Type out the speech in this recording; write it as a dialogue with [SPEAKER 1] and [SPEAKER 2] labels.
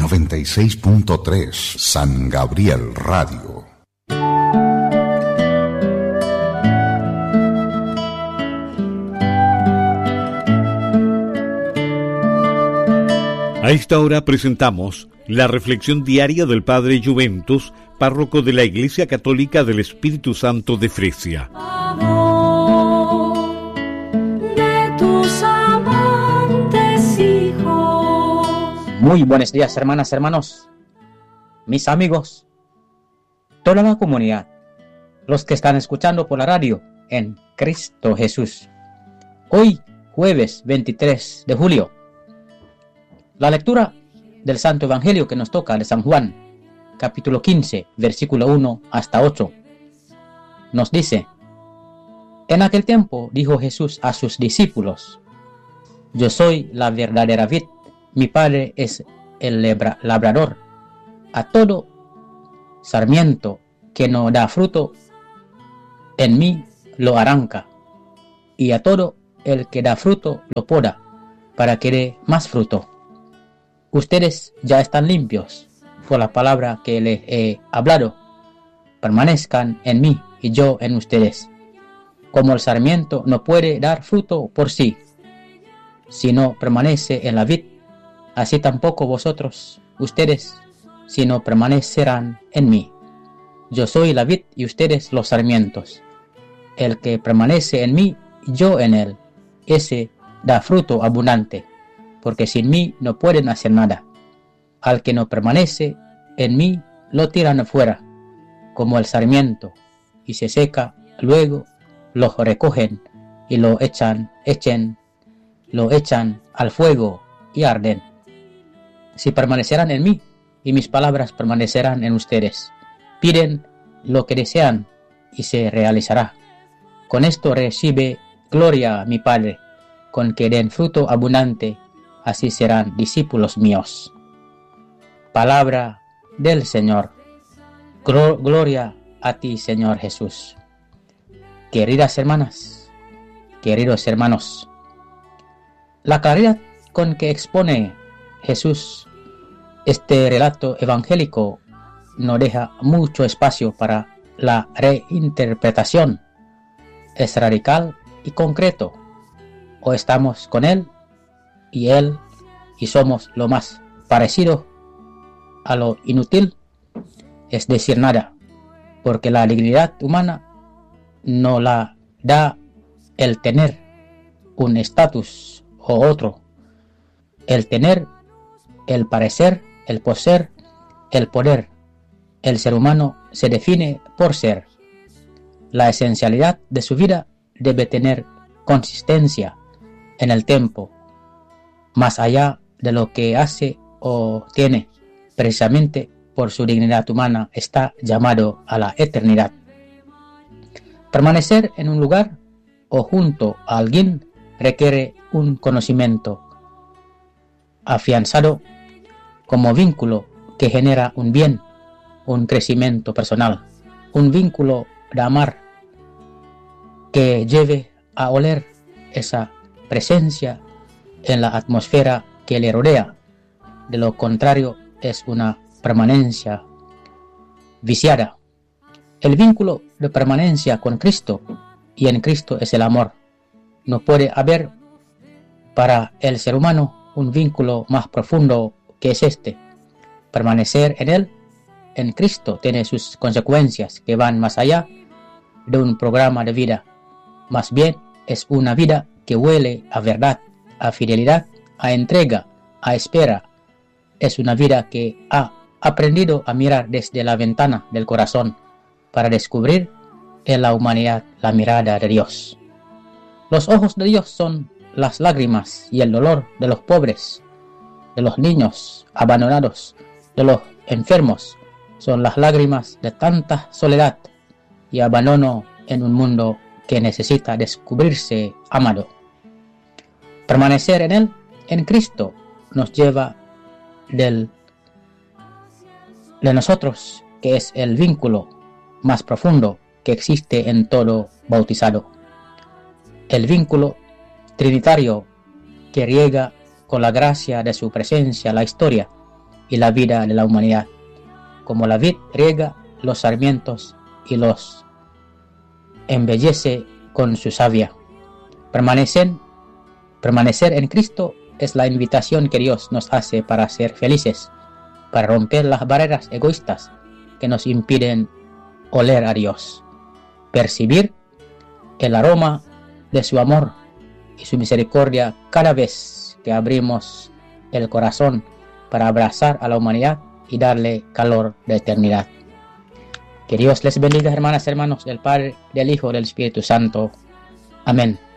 [SPEAKER 1] 96.3 San Gabriel Radio.
[SPEAKER 2] A esta hora presentamos la reflexión diaria del Padre Juventus, párroco de la Iglesia Católica del Espíritu Santo de Fresia.
[SPEAKER 3] Muy buenos días, hermanas, hermanos, mis amigos, toda la comunidad, los que están escuchando por la radio en Cristo Jesús. Hoy, jueves 23 de julio, la lectura del Santo Evangelio que nos toca de San Juan, capítulo 15, versículo 1 hasta 8, nos dice: En aquel tiempo dijo Jesús a sus discípulos: Yo soy la verdadera vid, mi Padre es el labrador. A todo sarmiento que no da fruto en mí lo arranca, y a todo el que da fruto lo poda, para que dé más fruto. Ustedes ya están limpios por la palabra que les he hablado. Permanezcan en mí y yo en ustedes. Como el sarmiento no puede dar fruto por sí, si no permanece en la vid, así tampoco vosotros, ustedes, si no permanecerán en mí. Yo soy la vid y ustedes los sarmientos. El que permanece en mí y yo en él, ese da fruto abundante, porque sin mí no pueden hacer nada. Al que no permanece en mí, lo tiran afuera, como el sarmiento, y se seca, luego lo recogen y lo echan al fuego y arden. Si permanecerán en mí, y mis palabras permanecerán en ustedes, piden lo que desean, y se realizará. Con esto recibe gloria a mi Padre, con que den fruto abundante, así serán discípulos míos. Palabra del Señor. Gloria a ti, Señor Jesús. Queridas hermanas, queridos hermanos, la claridad con que expone Jesús este relato evangélico no deja mucho espacio para la reinterpretación. Es radical y concreto. O estamos con Él y somos lo más parecido a lo inútil, es decir, nada, porque la dignidad humana no la da el tener un estatus o otro, el tener, el parecer, el poseer, el poder. El ser humano se define por ser. La esencialidad de su vida debe tener consistencia en el tiempo, más allá de lo que hace o tiene. Precisamente por su dignidad humana está llamado a la eternidad. Permanecer en un lugar o junto a alguien requiere un conocimiento afianzado como vínculo que genera un bien, un crecimiento personal, un vínculo de amar que lleve a oler esa presencia en la atmósfera que le rodea. De lo contrario, es una permanencia viciada. El vínculo de permanencia con Cristo y en Cristo es el amor. No puede haber para el ser humano un vínculo más profundo que es este. Permanecer en Él, en Cristo, tiene sus consecuencias que van más allá de un programa de vida. Más bien es una vida que huele a verdad, a fidelidad, a entrega, a espera. Es una vida que ha aprendido a mirar desde la ventana del corazón para descubrir en la humanidad la mirada de Dios. Los ojos de Dios son las lágrimas y el dolor de los pobres, de los niños abandonados, de los enfermos. Son las lágrimas de tanta soledad y abandono en un mundo que necesita descubrirse amado. Permanecer en Él, en Cristo, nos lleva de nosotros, que es el vínculo más profundo que existe en todo bautizado. El vínculo trinitario que riega con la gracia de su presencia la historia y la vida de la humanidad. Como la vid riega los sarmientos y los embellece con su savia. Permanecer en Cristo es la invitación que Dios nos hace para ser felices, para romper las barreras egoístas que nos impiden oler a Dios, percibir el aroma de su amor y su misericordia cada vez que abrimos el corazón para abrazar a la humanidad y darle calor de eternidad. Que Dios les bendiga, hermanas y hermanos, del Padre, del Hijo y del Espíritu Santo. Amén.